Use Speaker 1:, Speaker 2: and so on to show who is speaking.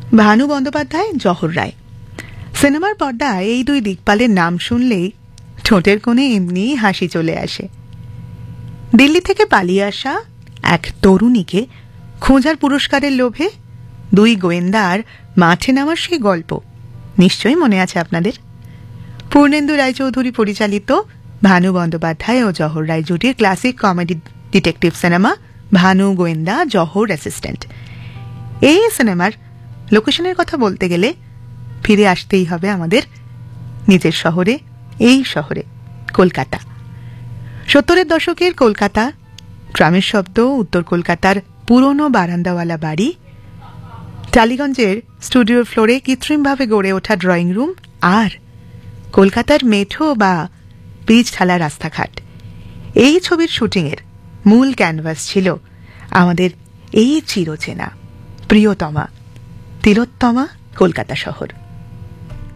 Speaker 1: ভানু বন্দ্যোপাধ্যায়, জহর রায়। সিনেমার পর্দায় এই দুই দিকপালের নাম শুনলেই ঠোঁটের কোণে এমনিই হাসি চলে আসে। দিল্লি থেকে পালিয়ে আসা এক তরুণীকে খোঁজার পুরস্কারের লোভে দুই গোয়েন্দার মাঠে নামার সেই গল্প নিশ্চয়ই মনে আছে আপনাদের। পূর্ণেন্দু রায়চৌধুরী পরিচালিত ভানু বন্দ্যোপাধ্যায় ও জহর রায় জুটির classic comedy detective cinema Bhanu গোয়েন্দা, জহর অ্যাসিস্ট্যান্ট। এই সিনেমার লোকেশনের কথা বলতে গেলে ফিরে আসতেই হবে আমাদের নিজের শহরে, এই শহরে, কলকাতা। 70-এর দশকের কলকাতা, ট্রামের শব্দ, উত্তর কলকাতার পুরনো বারান্দাওয়ালা বাড়ি, টালিগঞ্জের স্টুডিওর ফ্লোরে কৃত্রিমভাবে গড়ে ওঠা ড্রয়িং রুম, আর কলকাতার মেঠো বা পিচ ঢালা রাস্তাঘাট। এই ছবির শুটিংয়ের মূল ক্যানভাস ছিল আমাদের এই চিরচেনা, প্রিয়তমা, তিলোত্তমা কলকাতা শহর।